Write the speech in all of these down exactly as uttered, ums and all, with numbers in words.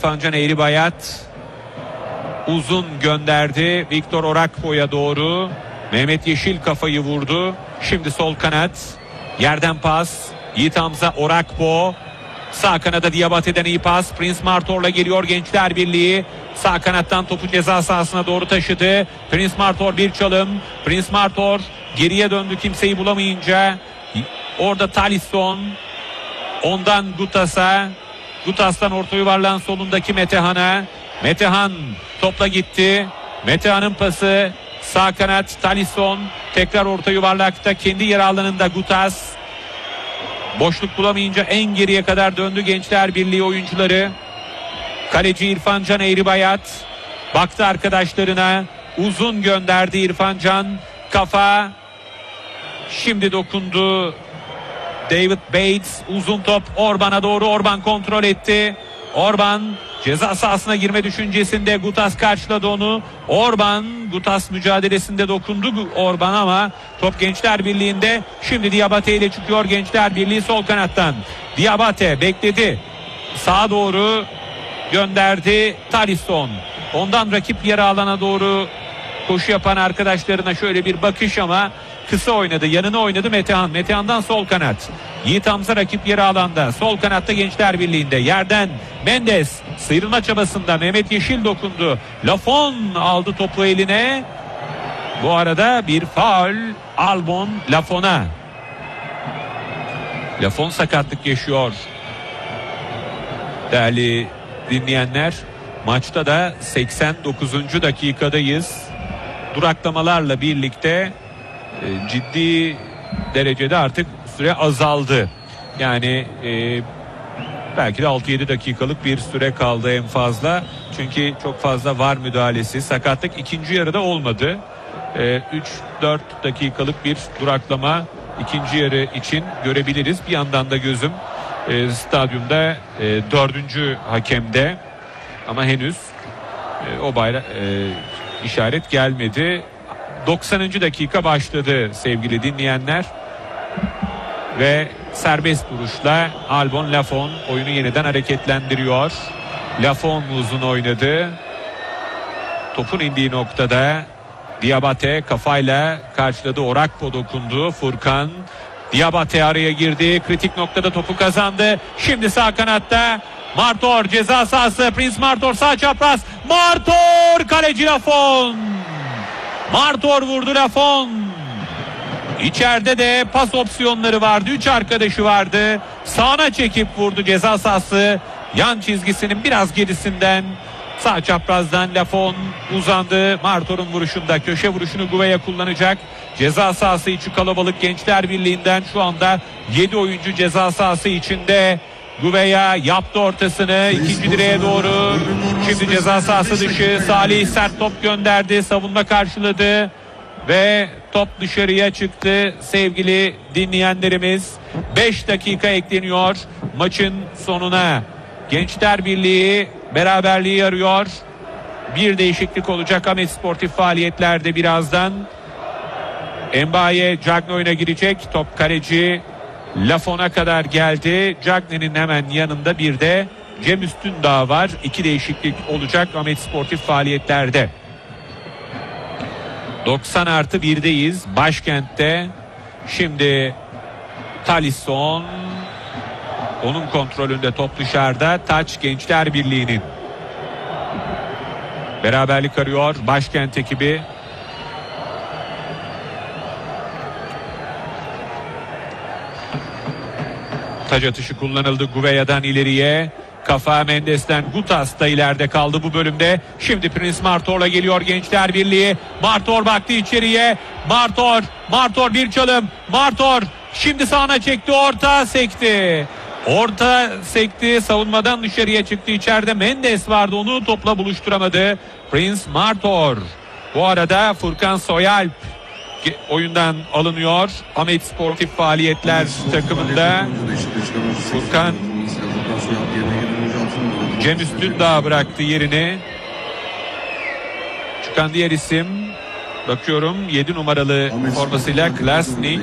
İrfancan Eğribayat uzun gönderdi Viktor Orakpo'ya doğru. Mehmet Yeşil kafayı vurdu. Şimdi sol kanat, yerden pas. Yiğit Hamza, Orakpo. Sağ kanada Diabate'den iyi pas. Prince Martor'la geliyor Gençler Birliği. Sağ kanattan topu ceza sahasına doğru taşıdı. Prince Martor bir çalım. Prince Martor geriye döndü kimseyi bulamayınca. Orada Talisson. Ondan Gutas'a. Gutas'tan orta yuvarlağın solundaki Metehan'a. Metehan topla gitti. Metehan'ın pası. Sağ kanat Talisson. Tekrar orta yuvarlakta kendi yer alanında Gutas. Boşluk bulamayınca en geriye kadar döndü Gençler Birliği oyuncuları. Kaleci İrfancan Eğribayat baktı arkadaşlarına, uzun gönderdi İrfancan, kafa şimdi dokundu David Bates, uzun top Orban'a doğru, Orban kontrol etti. Orban ceza sahasına girme düşüncesinde, Gutas karşıladı onu. Orban Gutas mücadelesinde dokundu Orban ama top Gençler Birliği'nde. Şimdi Diabate ile çıkıyor Gençler Birliği sol kanattan. Diabate bekledi, sağa doğru gönderdi Talisson. Ondan rakip yarı alana doğru koşu yapan arkadaşlarına şöyle bir bakış ama kısa oynadı, yanına oynadı Metehan. Metehan'dan sol kanat. Yiğit Hamza rakip yarı alanda. Sol kanatta Gençler Birliği'nde. Yerden Mendes sıyrılma çabasında, Mehmet Yeşil dokundu. Lafon aldı topu eline. Bu arada bir faul Albon Lafon'a. Lafon sakatlık yaşıyor. Değerli dinleyenler, maçta da seksen dokuzuncu dakikadayız. Duraklamalarla birlikte e, ciddi derecede artık süre azaldı. Yani e, belki de altı yedi dakikalık bir süre kaldı en fazla. Çünkü çok fazla var müdahalesi. Sakatlık ikinci yarıda olmadı. E, üç dört dakikalık bir duraklama ikinci yarı için görebiliriz. Bir yandan da gözüm e, stadyumda e, dördüncü hakemde. Ama henüz e, o bayrak e, işaret gelmedi. doksanıncı dakika başladı sevgili dinleyenler. Ve serbest vuruşla Albon Lafon oyunu yeniden hareketlendiriyor. Lafon uzun oynadı. Topun indiği noktada Diabate kafayla karşıladı. Orakpo dokundu. Furkan. Diabate araya girdi. Kritik noktada topu kazandı. Şimdi sağ kanatta Martor ceza sahası. Prince Martor sağ çapraz. Martor, kaleci Lafon. Martor vurdu Lafon. İçeride de pas opsiyonları vardı. Üç arkadaşı vardı. Sağına çekip vurdu ceza sahası. Yan çizgisinin biraz gerisinden. Sağ çaprazdan Lafon uzandı. Martor'un vuruşunda köşe vuruşunu Gouveia kullanacak. Ceza sahası içi kalabalık Gençler Birliği'nden şu anda yedi oyuncu ceza sahası içinde. Gouveia yaptı ortasını ikinci direğe doğru. Şimdi ceza sahası dışı. Salih sert top gönderdi. Savunma karşıladı. Ve top dışarıya çıktı sevgili dinleyenlerimiz. beş dakika ekleniyor maçın sonuna. Gençler Birliği beraberliği arıyor. Bir değişiklik olacak Ahmet Sportif faaliyetlerde birazdan. Mbaye Cagne oyuna girecek. Top kaleci Lafon'a kadar geldi. Cagne'nin hemen yanında bir de Cem Üstündağ var. İki değişiklik olacak Ahmet Sportif faaliyetlerde. doksan artı birdeyiz başkentte. Şimdi Talisson, onun kontrolünde top dışarıda. Taç Gençler Birliği'nin. Beraberlik arıyor başkent ekibi. Taç atışı kullanıldı Gouveia'dan ileriye. Kafa Mendes'ten, Gutas da ileride kaldı bu bölümde. Şimdi Prince Martor'la geliyor Gençler Birliği. Martor baktı içeriye. Martor, Martor bir çalım. Martor şimdi sağına çekti, orta sekti. Orta sekti, savunmadan dışarıya çıktı. İçeride Mendes vardı, onu topla buluşturamadı Prince Martor. Bu arada Furkan Soyalp oyundan alınıyor Ahmet Sportif Faaliyetler takımında. Furkan Cem Üstündağ bıraktı yerini. Çıkan diğer isim Bakıyorum yedi numaralı formasıyla Klasnic.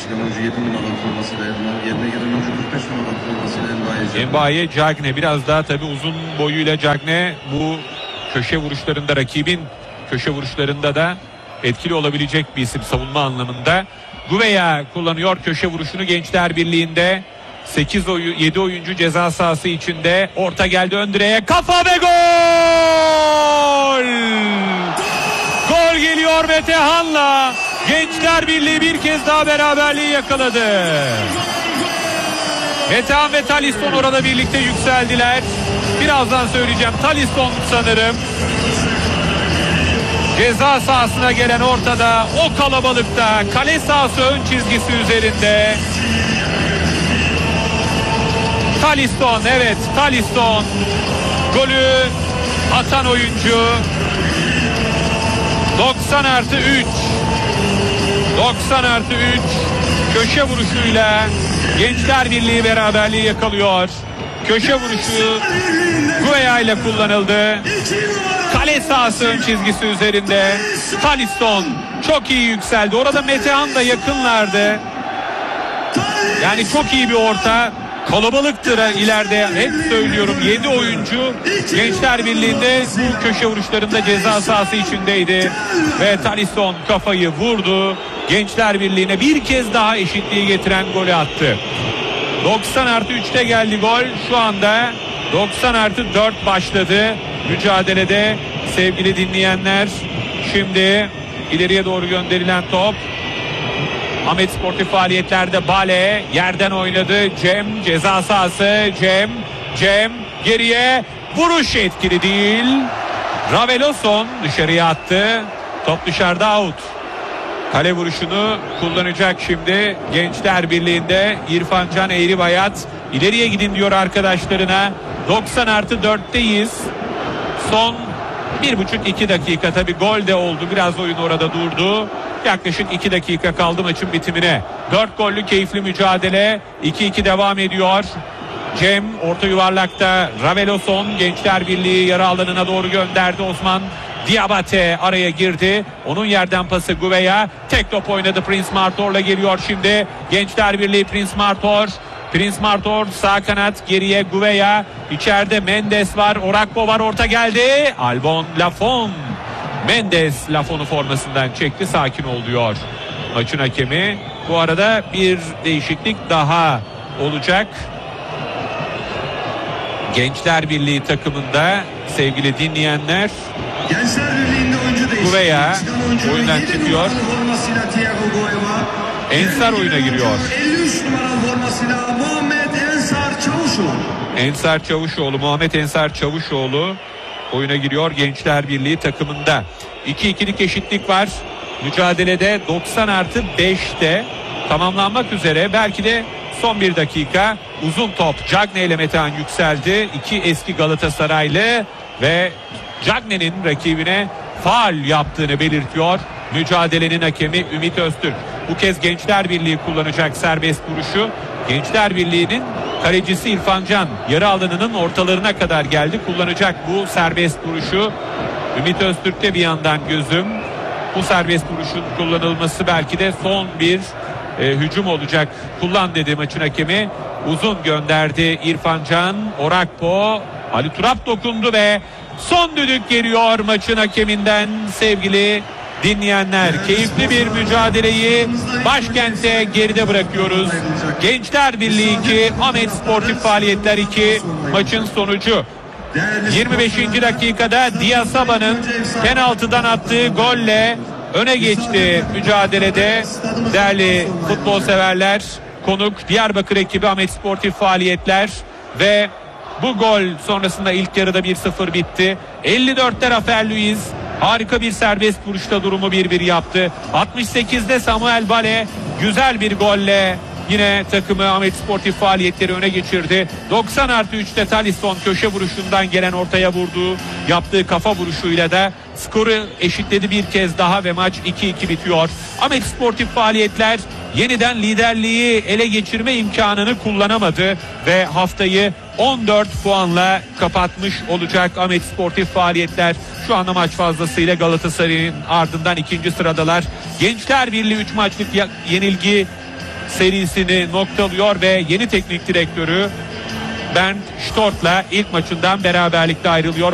Mbaye Cagne biraz daha tabi uzun boyuyla Cagne bu köşe vuruşlarında, rakibin köşe vuruşlarında da etkili olabilecek bir isim savunma anlamında. Gouveia kullanıyor köşe vuruşunu Gençler Birliği'nde. sekiz oyu, yedi oyuncu ceza sahası içinde. Orta geldi ön direğe, kafa ve gol! Gol geliyor Metehan'la. Gençler Birliği bir kez daha beraberliği yakaladı. Metehan ve Talisson orada birlikte yükseldiler. Birazdan söyleyeceğim. Talisson sanırım. Ceza sahasına gelen ortada, o kalabalıkta, kale sahası ön çizgisi üzerinde. Talisson, evet Talisson golü atan oyuncu. doksan artı üç doksan artı üç köşe vuruşuyla Gençler Birliği beraberliği yakalıyor. Köşe vuruşu Gouveia ile kullanıldı. Kale sahası ön çizgisi üzerinde. Talisson çok iyi yükseldi. Orada Metehan da yakınlardı. Yani çok iyi bir orta. Kalabalıktır ileride, hep söylüyorum. yedi oyuncu Gençler Birliği'nde bu köşe vuruşlarında ceza sahası içindeydi. Ve Talisson kafayı vurdu. Gençler Birliği'ne bir kez daha eşitliği getiren golü attı. doksan artı üçte geldi gol. Şu anda doksan artı dört başladı mücadelede sevgili dinleyenler. Şimdi ileriye doğru gönderilen top. Ahmet Sportif faaliyetlerde Bale yerden oynadı. Cem ceza sahası. Cem Cem geriye, vuruş etkili değil. Raveloson dışarıya attı. Top dışarıda, out. Kale vuruşunu kullanacak şimdi Gençler Birliği'nde İrfan Can Eğribayat. İleriye gidin diyor arkadaşlarına. doksan artı dörtteyiz. Son bir buçuk iki dakika, tabi gol de oldu. Biraz oyun orada durdu. Yaklaşık iki dakika kaldı maçın bitimine. dört gollü keyifli mücadele. iki iki devam ediyor. Cem orta yuvarlakta, Raveloson Gençler Birliği yarı alanına doğru gönderdi. Osman Diabate araya girdi. Onun yerden pası Gouveia. Tek top oynadı, Prince Martor'la geliyor şimdi Gençler Birliği. Prince Martor. Prince Martor sağ kanat, geriye Gouveia. İçeride Mendes var, Orakpo var, orta geldi. Albon Lafon. Mendes Lafon'u formasından çekti, sakin ol diyor maçın hakemi. Bu arada bir değişiklik daha olacak Gençler Birliği takımında sevgili dinleyenler. Gençler Birliği'nde oyuncu değişikliği. Gouveia oyundan çıkıyor. Ensar oyuna giriyor. elli üç numaralı formasıyla Muhammed Ensar Çavuşoğlu. Ensar Çavuşoğlu, Muhammed Ensar Çavuşoğlu oyuna giriyor Gençler Birliği takımında. iki ikilik eşitlik var. Mücadelede doksan artı beşte tamamlanmak üzere. Belki de son bir dakika. Uzun top Cagne ile Metehan yükseldi. İki eski Galatasaraylı ve Cagne'nin rakibine faul yaptığını belirtiyor mücadelenin hakemi Ümit Öztürk. Bu kez Gençler Birliği kullanacak serbest vuruşu. Gençler Birliği'nin kalecisi İrfan Can yarı alanının ortalarına kadar geldi. Kullanacak bu serbest vuruşu. Ümit Öztürk'te bir yandan gözüm. Bu serbest vuruşun kullanılması belki de son bir e, hücum olacak. Kullan dedi maçın hakemi. Uzun gönderdi İrfan Can. Orakpo, Ali Turap dokundu ve son düdük geliyor maçın hakeminden sevgili dinleyenler. Keyifli bir mücadeleyi başkente geride bırakıyoruz. Gençler Birliği iki, Ahmet Sportif Faaliyetler iki. Maçın sonucu yirmi beşinci dakikada Diasaba'nın penaltıdan attığı golle öne geçti mücadelede. Değerli futbol severler, konuk Diyarbakır ekibi Ahmet Sportif Faaliyetler ve bu gol sonrasında ilk yarıda bir sıfır bitti. elli dörtte Rafael Luiz harika bir serbest vuruşta durumu bir bir yaptı. altmış sekizde Samuel Bale güzel bir golle yine takımı Ahmet Sportif Faaliyetleri öne geçirdi. doksan artı üçte Talisson köşe vuruşundan gelen ortaya vurduğu yaptığı kafa vuruşuyla da skoru eşitledi bir kez daha ve maç iki iki bitiyor. Ahmet Sportif Faaliyetler yeniden liderliği ele geçirme imkanını kullanamadı ve haftayı on dört puanla kapatmış olacak Ahmet Sportif Faaliyetler. Şu anda maç fazlasıyla Galatasaray'ın ardından ikinci sıradalar. Gençler Birliği üç maçlık yenilgi serisini noktalıyor ve yeni teknik direktörü Bernd Stork'la ilk maçından beraberlikte ayrılıyor.